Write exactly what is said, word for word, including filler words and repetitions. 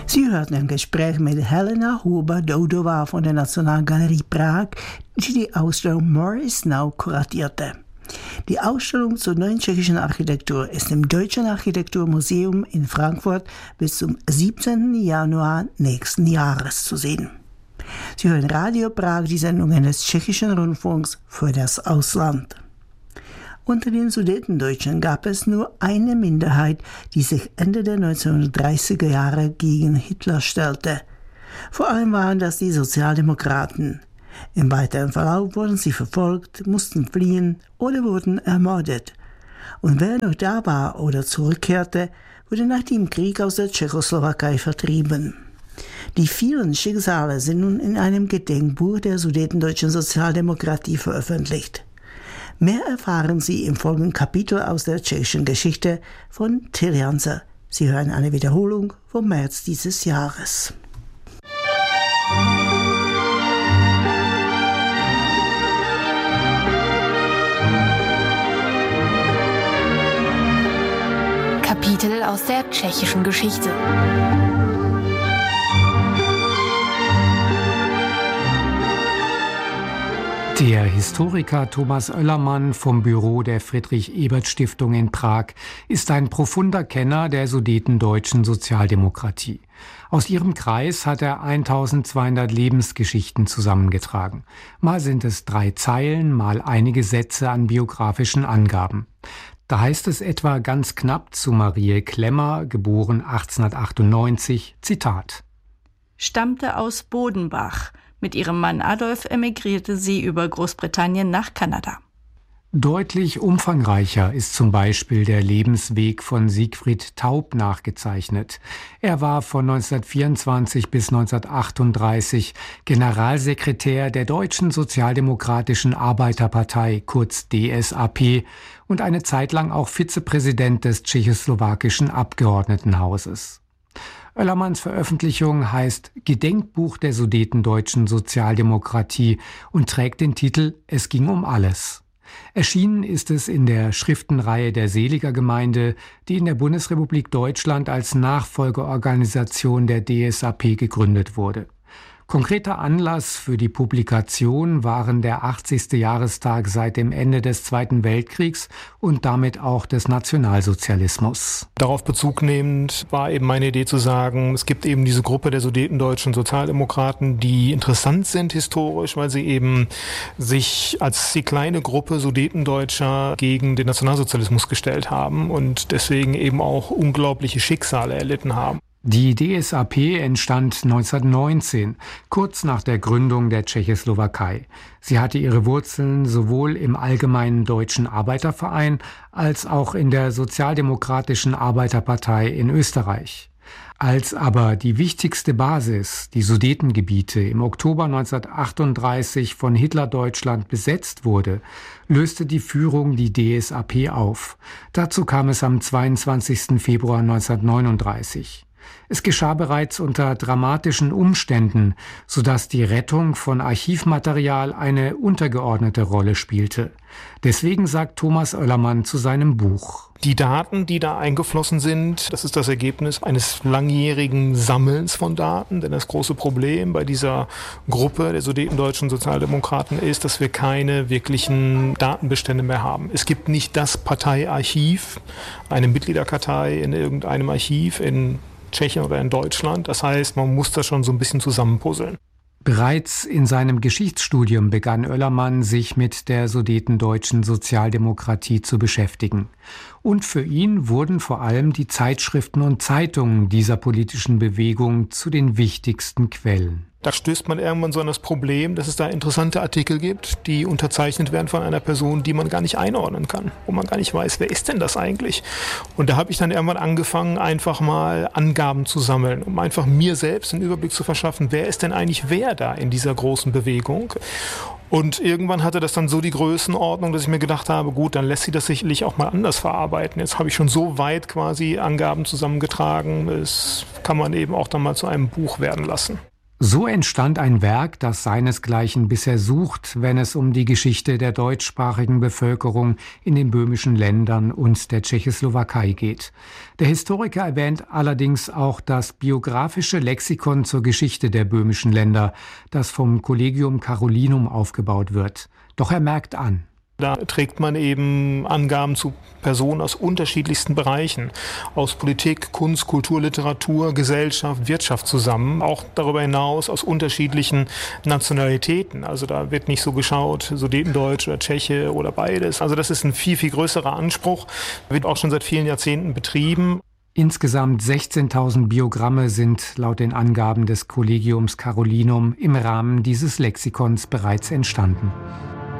Sie hörten ein Gespräch mit Helena Huber-Doudova von der Nationalgalerie Prag, die die Ausstellung More is Now kuratierte. Die Ausstellung zur neuen tschechischen Architektur ist im Deutschen Architekturmuseum in Frankfurt bis zum siebzehnten Januar nächsten Jahres zu sehen. Sie hören Radio Prag, die Sendungen des tschechischen Rundfunks für das Ausland. Unter den Sudetendeutschen gab es nur eine Minderheit, die sich Ende der neunzehnhundertdreißiger Jahre gegen Hitler stellte. Vor allem waren das die Sozialdemokraten. Im weiteren Verlauf wurden sie verfolgt, mussten fliehen oder wurden ermordet. Und wer noch da war oder zurückkehrte, wurde nach dem Krieg aus der Tschechoslowakei vertrieben. Die vielen Schicksale sind nun in einem Gedenkbuch der Sudetendeutschen Sozialdemokratie veröffentlicht. Mehr erfahren Sie im folgenden Kapitel aus der tschechischen Geschichte von Till Janser. Sie hören eine Wiederholung vom März dieses Jahres. Kapitel aus der tschechischen Geschichte. Der Historiker Thomas Oellermann vom Büro der Friedrich-Ebert-Stiftung in Prag ist ein profunder Kenner der sudetendeutschen Sozialdemokratie. Aus ihrem Kreis hat er eintausendzweihundert Lebensgeschichten zusammengetragen. Mal sind es drei Zeilen, mal einige Sätze an biografischen Angaben. Da heißt es etwa ganz knapp zu Marie Klemmer, geboren achtzehnhundertachtundneunzig, Zitat: Stammte aus Bodenbach. Mit ihrem Mann Adolf emigrierte sie über Großbritannien nach Kanada. Deutlich umfangreicher ist zum Beispiel der Lebensweg von Siegfried Taub nachgezeichnet. Er war von neunzehnhundertvierundzwanzig bis neunzehnhundertachtunddreißig Generalsekretär der Deutschen Sozialdemokratischen Arbeiterpartei, kurz D S A P, und eine Zeit lang auch Vizepräsident des tschechoslowakischen Abgeordnetenhauses. Oellermanns Veröffentlichung heißt Gedenkbuch der Sudetendeutschen Sozialdemokratie und trägt den Titel Es ging um alles. Erschienen ist es in der Schriftenreihe der Seliger Gemeinde, die in der Bundesrepublik Deutschland als Nachfolgeorganisation der D S A P gegründet wurde. Konkreter Anlass für die Publikation waren der achtzigste Jahrestag seit dem Ende des Zweiten Weltkriegs und damit auch des Nationalsozialismus. Darauf Bezug nehmend war eben meine Idee zu sagen, es gibt eben diese Gruppe der sudetendeutschen Sozialdemokraten, die interessant sind historisch, weil sie eben sich als die kleine Gruppe Sudetendeutscher gegen den Nationalsozialismus gestellt haben und deswegen eben auch unglaubliche Schicksale erlitten haben. Die D S A P entstand neunzehnhundertneunzehn, kurz nach der Gründung der Tschechoslowakei. Sie hatte ihre Wurzeln sowohl im Allgemeinen Deutschen Arbeiterverein als auch in der Sozialdemokratischen Arbeiterpartei in Österreich. Als aber die wichtigste Basis, die Sudetengebiete, im Oktober neunzehnhundertachtunddreißig von Hitlerdeutschland besetzt wurde, löste die Führung die D S A P auf. Dazu kam es am zweiundzwanzigsten Februar neunzehnhundertneununddreißig. Es geschah bereits unter dramatischen Umständen, sodass die Rettung von Archivmaterial eine untergeordnete Rolle spielte. Deswegen sagt Thomas Oellermann zu seinem Buch: Die Daten, die da eingeflossen sind, das ist das Ergebnis eines langjährigen Sammelns von Daten. Denn das große Problem bei dieser Gruppe der sudetendeutschen Sozialdemokraten ist, dass wir keine wirklichen Datenbestände mehr haben. Es gibt nicht das Parteiarchiv, eine Mitgliederkartei in irgendeinem Archiv in Tschechien oder in Deutschland. Das heißt, man muss das schon so ein bisschen zusammenpuzzeln. Bereits in seinem Geschichtsstudium begann Oellermann, sich mit der sudetendeutschen Sozialdemokratie zu beschäftigen. Und für ihn wurden vor allem die Zeitschriften und Zeitungen dieser politischen Bewegung zu den wichtigsten Quellen. Da stößt man irgendwann so an das Problem, dass es da interessante Artikel gibt, die unterzeichnet werden von einer Person, die man gar nicht einordnen kann, wo man gar nicht weiß, wer ist denn das eigentlich? Und da habe ich dann irgendwann angefangen, einfach mal Angaben zu sammeln, um einfach mir selbst einen Überblick zu verschaffen, wer ist denn eigentlich wer da in dieser großen Bewegung? Und irgendwann hatte das dann so die Größenordnung, dass ich mir gedacht habe, gut, dann lässt sich das sicherlich auch mal anders verarbeiten. Jetzt habe ich schon so weit quasi Angaben zusammengetragen, das kann man eben auch dann mal zu einem Buch werden lassen. So entstand ein Werk, das seinesgleichen bisher sucht, wenn es um die Geschichte der deutschsprachigen Bevölkerung in den böhmischen Ländern und der Tschechoslowakei geht. Der Historiker erwähnt allerdings auch das biografische Lexikon zur Geschichte der böhmischen Länder, das vom Collegium Carolinum aufgebaut wird. Doch er merkt an: Da trägt man eben Angaben zu Personen aus unterschiedlichsten Bereichen, aus Politik, Kunst, Kultur, Literatur, Gesellschaft, Wirtschaft zusammen, auch darüber hinaus aus unterschiedlichen Nationalitäten. Also da wird nicht so geschaut, Sudetendeutsch oder Tscheche oder beides. Also das ist ein viel, viel größerer Anspruch, wird auch schon seit vielen Jahrzehnten betrieben. Insgesamt sechzehntausend Biogramme sind laut den Angaben des Collegiums Carolinum im Rahmen dieses Lexikons bereits entstanden.